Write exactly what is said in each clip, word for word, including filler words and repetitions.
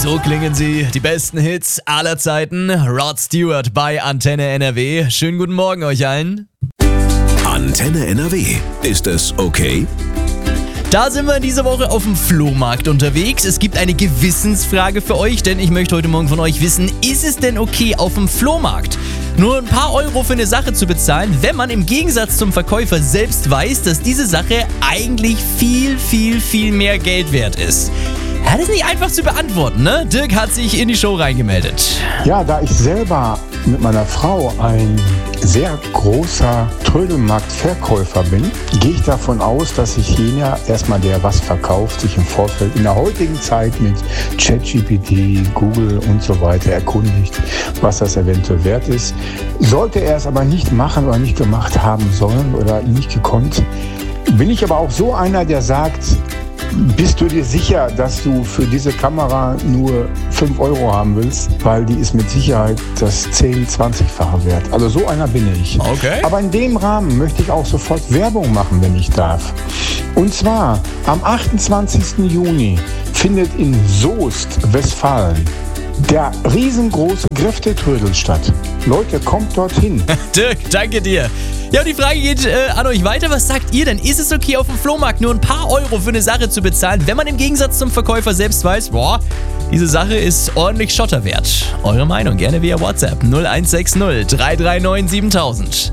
So klingen sie, die besten Hits aller Zeiten. Rod Stewart bei Antenne N R W. Schönen guten Morgen euch allen. Antenne N R W. Ist es okay? Da sind wir diese Woche auf dem Flohmarkt unterwegs. Es gibt eine Gewissensfrage für euch, denn ich möchte heute Morgen von euch wissen, ist es denn okay auf dem Flohmarkt nur ein paar Euro für eine Sache zu bezahlen, wenn man im Gegensatz zum Verkäufer selbst weiß, dass diese Sache eigentlich viel, viel, viel mehr Geld wert ist? Ja, das ist nicht einfach zu beantworten, ne? Dirk hat sich in die Show reingemeldet. Ja, da ich selber mit meiner Frau ein sehr großer Trödelmarktverkäufer bin, gehe ich davon aus, dass sich jener, erstmal der was verkauft, sich im Vorfeld in der heutigen Zeit mit ChatGPT, Google und so weiter erkundigt, was das eventuell wert ist. Sollte er es aber nicht machen oder nicht gemacht haben sollen oder nicht gekonnt, bin ich aber auch so einer, der sagt, bist du dir sicher, dass du für diese Kamera nur fünf Euro haben willst? Weil die ist mit Sicherheit das zehn-, zwanzig-fache wert. Also so einer bin ich. Okay. Aber in dem Rahmen möchte ich auch sofort Werbung machen, wenn ich darf. Und zwar am achtundzwanzigsten Juni findet in Soest, Westfalen, der riesengroße Greftetrödel statt. Leute, kommt dorthin. Dirk, danke dir. Ja, und die Frage geht äh, an euch weiter. Was sagt ihr denn? Ist es okay, auf dem Flohmarkt nur ein paar Euro für eine Sache zu bezahlen, wenn man im Gegensatz zum Verkäufer selbst weiß, boah, diese Sache ist ordentlich Schotter wert? Eure Meinung gerne via WhatsApp null eins sechs null drei drei neun siebentausend.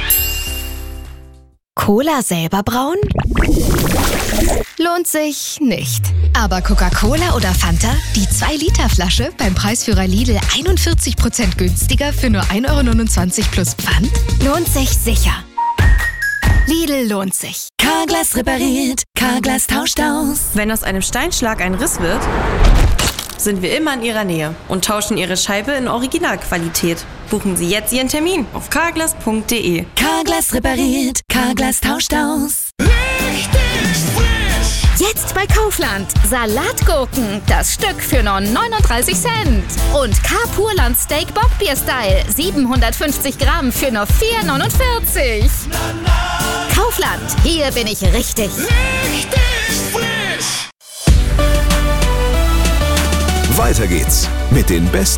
Cola selber brauen? Lohnt sich nicht. Aber Coca-Cola oder Fanta? Die zwei Liter Flasche beim Preisführer Lidl einundvierzig Prozent günstiger für nur ein Euro neunundzwanzig plus Pfand? Lohnt sich sicher. Lidl lohnt sich. Carglass repariert, Carglass tauscht aus. Wenn aus einem Steinschlag ein Riss wird, sind wir immer in Ihrer Nähe und tauschen Ihre Scheibe in Originalqualität. Buchen Sie jetzt Ihren Termin auf carglass punkt de. Carglass repariert, Carglass tauscht aus. Jetzt bei Kaufland. Salatgurken, das Stück für nur neununddreißig Cent. Und K-Purland Steak Bockbier Style, siebenhundertfünfzig Gramm für nur vier neunundvierzig. Kaufland, hier bin ich richtig. Richtig frisch! Weiter geht's mit den besten